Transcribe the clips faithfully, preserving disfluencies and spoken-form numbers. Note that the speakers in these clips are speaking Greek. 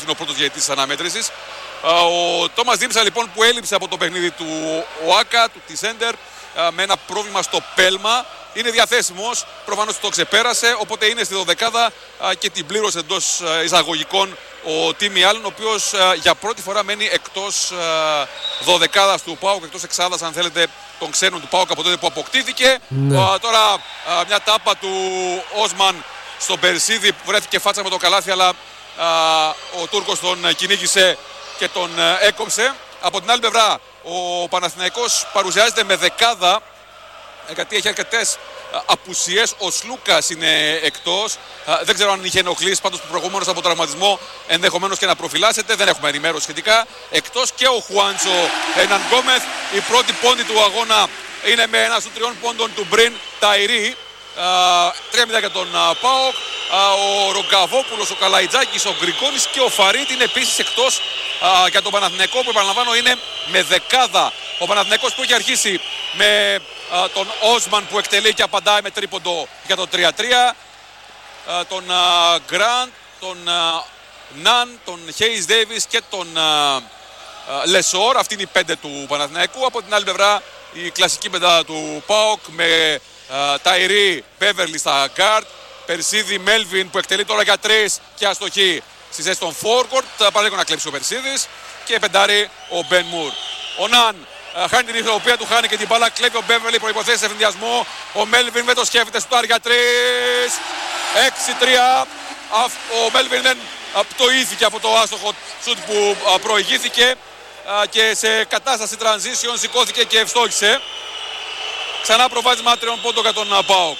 είναι ο πρώτος διαιτητής της αναμέτρησης. Ο Τόμας Δήμψα λοιπόν που έλειψε από το παιχνίδι του ΟΑΚΑ, του Τισέντερ, με ένα πρόβλημα στο πέλμα, είναι διαθέσιμος, προφανώς το ξεπέρασε, οπότε είναι στη δωδεκάδα και την πλήρωσε εντός εισαγωγικών ο Τίμι Άλεν, ο οποίος για πρώτη φορά μένει εκτός δωδεκάδας του ΠΑΟΚ, εκτός εξάδας αν θέλετε των ξένων του ΠΑΟΚ από τότε που αποκτήθηκε. Ναι. Τώρα μια τάπα του Όσμαν στον Περσίδη που βρέθηκε φάτσα με το καλάθι, αλλά ο Τούρκος τον κυνήγησε και τον έκοψε. Από την άλλη πλευρά ο Παναθηναϊκός παρουσιάζεται με δεκάδα, γιατί έχει αρκετές απουσίες. Ο Σλούκας είναι εκτός. Δεν ξέρω αν είχε ενοχλήσει, πάντως προηγούμενος από τραυματισμό ενδεχομένως και να προφυλάσσεται. Δεν έχουμε ενημέρωση σχετικά. Εκτός και ο Χουάντσο Εναν Γκόμεθ. Η πρώτη πόντη του αγώνα είναι με ένα στου τριών πόντων του Μπριν Ταϊρή. τρία μηδέν για τον ΠΑΟΚ. Ο Ρογκαβόπουλος, ο Καλαϊτζάκης, ο Γκρικόνης και ο Φαρίτ είναι επίσης εκτός για τον Παναθηναϊκό, που επαναλαμβάνω είναι με δεκάδα. Ο Παναθηναϊκός που έχει αρχίσει με τον Όσμαν που εκτελεί και απαντάει με τρίποντο για το τρία τρία, τον Γκραντ, τον Ναν, τον Χέις Ντέιβις και τον Λεσόρ. Αυτή είναι η πέντε του Παναθηναϊκού. Από την άλλη πλευρά η κλασική πεντάδα του ΠΑΟΚ με Ταϊρή, Μπέβερλι στα γκάρτ, Περσίδη, Μέλβιν που εκτελεί τώρα για τρεις και αστοχή στη θέση των φόρκορτ, παραλίγο να κλέψει ο Περσίδης, και πεντάρει ο Μπεν Μουρ. Ο Ναν χάνει την ισορροπία του, χάνει και την μπάλα, κλέβει ο Μπέβερλι, προϋποθέσεις ευνηδιασμό. Ο Μέλβιν με το σκέφτεται, σουτάρει για τρεις, έξι τρία. Ο Μέλβιν δεν πτωήθηκε από το άστοχο σουτ που προηγήθηκε και σε κατάσταση transition σηκώθηκε και ευστόχησε. Ξανά προβάδισμα τριών πόντων για τον ΠΑΟΚ.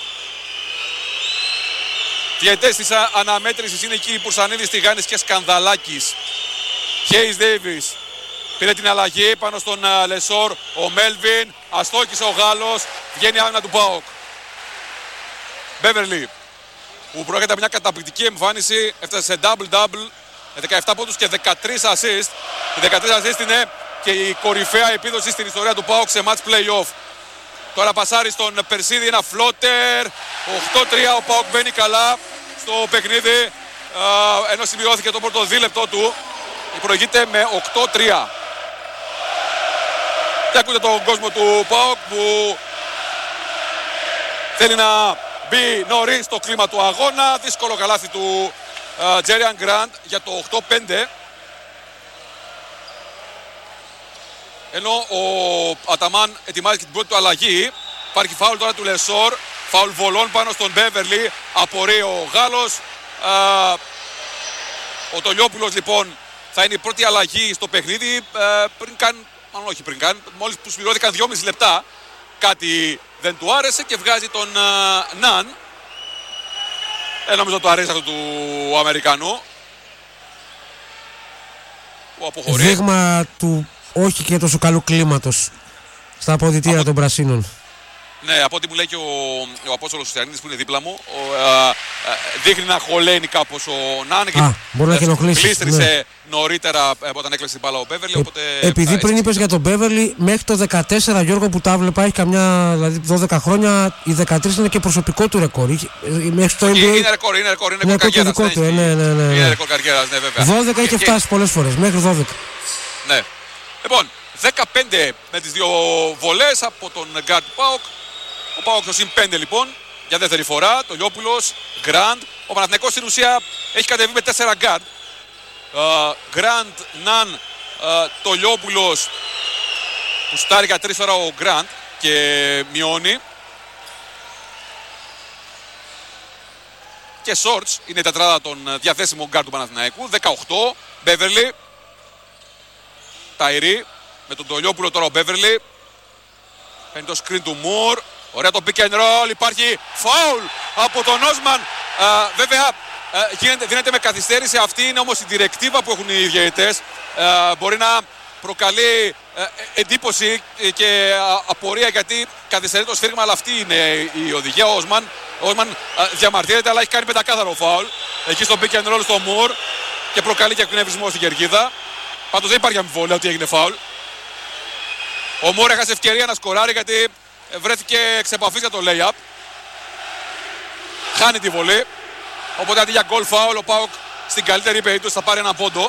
Διαιτητές της αναμέτρησης είναι οι κύριοι Πουρσανίδης, Τηγάνης και Σκανδαλάκης. Χέις Ντέιβις πήρε την αλλαγή πάνω στον Λεσόρ. Ο Μέλβιν αστόχησε ο Γάλλος. Βγαίνει άμυνα του ΠΑΟΚ. Μπέβερλι που προέρχεται από μια καταπληκτική εμφάνιση, έφτασε σε double-double με δεκαεπτά πόντους και δεκατρείς assist. Οι δεκατρείς assist είναι και η κορυφαία επίδοση στην ιστορία του ΠΑΟΚ σε match play-off. Τώρα πασάρει στον Περσίδη, ένα φλότερ. οκτώ τρία, ο ΠΑΟΚ μπαίνει καλά στο παιχνίδι, ενώ σημειώθηκε το πρώτο δίλεπτό του. Προηγείται με οκτώ τρία. Και ακούτε τον κόσμο του ΠΑΟΚ που θέλει να μπει νωρίς στο κλίμα του αγώνα. Δύσκολο καλάθι του Τζέριαν Γκραντ για το οκτώ πέντε. Ενώ ο Αταμάν ετοιμάζει και την πρώτη του αλλαγή. Υπάρχει φάουλ τώρα του Λεσόρ. Φάουλ βολών πάνω στον Μπέβερλι. Απορεί ο Γάλλος. Α, ο Τολιόπουλος λοιπόν θα είναι η πρώτη αλλαγή στο παιχνίδι. Α, πριν καν, μάλλον όχι πριν καν, μόλις που σπηρώθηκαν δυόμιση λεπτά. Κάτι δεν του άρεσε και βγάζει τον α, Ναν. Δεν νομίζω το αρέσει αυτό του Αμερικανού. Που αποχωρεί. Δείγμα του όχι και τόσο καλού κλίματος στα αποδυτήρια από των Πρασίνων. Ναι, από ό,τι μου λέει και ο, ο Απόστολος Χριστιανίδης που είναι δίπλα μου, ο, α, α, δείχνει να χωλαίνει κάπως ο Νάν. Α, μπορεί να έχει ενοχλήσει. Πλήστρισε ναι. νωρίτερα όταν έκλεισε την μπάλα ο Μπέβερλι. Ε, οπότε, επειδή α, πριν είπες για τον Μπέβερλι, μέχρι το δεκατέσσερα, Γιώργο, που τα βλέπα, έχει καμιά δηλαδή δώδεκα χρόνια, η δεκατρία είναι και προσωπικό του ρεκόρ. Μέχρι το N B A, είναι ρεκόρ, είναι ρεκόρ, είναι ρεκόρ καριέρας. Ναι, ναι, ναι, ναι, ναι. Είναι ρεκόρ καριέρας, ναι, βέβαια. δώδεκα είχε φτάσει πολλές φορές, μέχρι δώδεκα. Ναι. Λοιπόν, δεκαπέντε με τις δύο βολές από τον γκάρντ του ΠΑΟΚ. Ο ΠΑΟΚ στο συν πέντε λοιπόν για δεύτερη φορά. Το Λιόπουλος, Γκραντ. Ο Παναθηναϊκός στην ουσία έχει κατεβεί με τέσσερα γκάρντ. Γκραντ, Ναν, το Λιόπουλος που στάρει για τρεις ώρα ο Γκραντ και μειώνει. Και Σόρτς είναι η τετράδα των διαθέσιμων γκάρντ του Παναθηναϊκού. δεκαοκτώ, Μπέβερλι. Ταϊρή με τον Τολιόπουλο τώρα ο Μπέβερλι. Παίρνει το screen του Μουρ. Ωραία το pick and roll. Υπάρχει φάουλ από τον Όσμαν. Α, βέβαια α, γίνεται, δίνεται με καθυστέρηση. Αυτή είναι όμως η διρεκτίβα που έχουν οι διαιτητές. Α, μπορεί να προκαλεί α, εντύπωση και α, απορία γιατί καθυστερεί το σφύριγμα, αλλά αυτή είναι η οδηγία. Ο Όσμαν, ο Όσμαν α, διαμαρτύρεται, αλλά έχει κάνει πεντακάθαρο φάουλ εκεί στο pick and roll στο Μουρ και προκαλεί και εκνευρισμό στην κερκίδα. Πάντως δεν υπάρχει αμφιβολία ότι έγινε φάουλ. Ο Μουρ έχασε ευκαιρία να σκοράρει γιατί βρέθηκε εξ επαφής για το lay-up. Χάνει τη βολή. Οπότε αντί για goal foul ο ΠΑΟΚ στην καλύτερη περίπτωση θα πάρει ένα πόντο.